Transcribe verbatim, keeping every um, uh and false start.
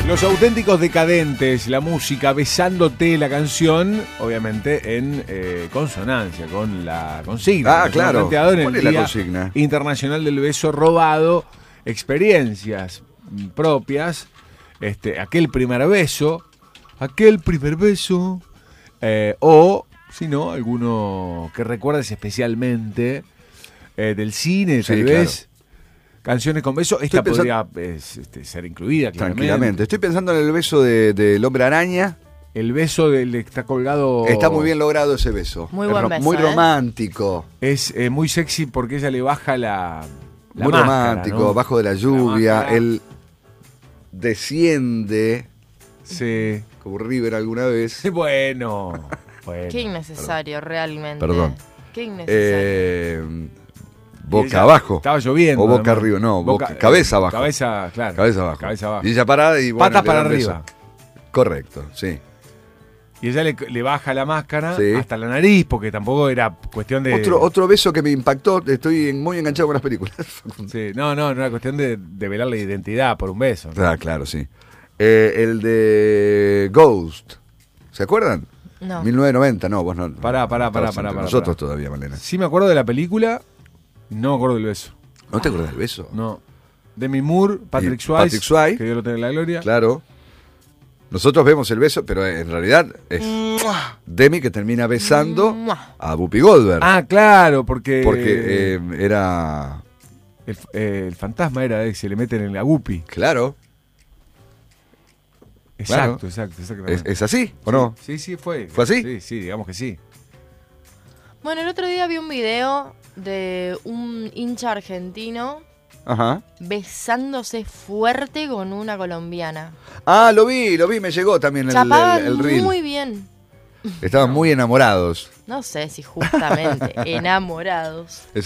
Los Auténticos Decadentes, la música Besándote, la canción, obviamente en eh, consonancia con la consigna. Ah, claro. En ¿Cuál el es la Día consigna? Internacional del Beso Robado, experiencias propias, este, aquel primer beso, aquel primer beso, eh, o, si no, alguno que recuerdes especialmente eh, del cine, Sí, tal claro. vez. Canciones con beso, esta Estoy podría es, este, ser incluida, claramente. Tranquilamente. Estoy pensando en el beso de- del hombre araña. El beso del que está colgado. Está muy bien logrado ese beso. Muy Es buen ro- beso, Muy ¿eh? romántico. Es eh, muy sexy porque ella le baja la. la muy máscara, romántico. ¿no? Bajo de la lluvia. máscara. Él desciende Sí. como River alguna vez. Bueno. bueno. Qué innecesario, realmente. Perdón. Qué innecesario. Eh, boca Ella- abajo. Estaba lloviendo. O boca además. arriba. No, boca- eh, cabeza abajo. Cabeza, claro. Cabeza abajo. Cabeza abajo. Y ella parada y bueno, Patas le para da un beso. arriba. Correcto, sí. Y ella le, le baja la máscara Sí. hasta la nariz, porque tampoco era cuestión de. Otro, otro beso que me impactó. Estoy muy enganchado con las películas. Sí, no, no, no era cuestión de, de velar la identidad por un beso. ¿no? Ah, claro, sí. Eh, el de Ghost. ¿Se acuerdan? No. mil novecientos noventa, no, vos no. Pará, pará, pará, estabas pará, entre pará, Nosotros pará. todavía, Malena. Sí me acuerdo de la película, no me acuerdo del beso. ¿No te acuerdas del beso? No. Demi Moore, Patrick Y Swayze, Patrick Swayze. que Dios lo tenga en la gloria. Claro. Nosotros vemos el beso, pero en realidad es ¡Mua! Demi que termina besando ¡Mua! a Whoopi Goldberg. Ah, claro, porque. porque eh, era. el, eh, el fantasma era de que se le meten en la guppy. Claro. Exacto, Claro. exacto, ¿Es, exactamente. es así o no? Sí, sí, fue. ¿Fue así? Sí, sí, digamos que sí. Bueno, el otro día vi un video de un hincha argentino Ajá. besándose fuerte con una colombiana. Ah, lo vi, lo vi, me llegó también el, Chapaban el, el reel. muy bien. Estaban muy enamorados. No sé si justamente enamorados.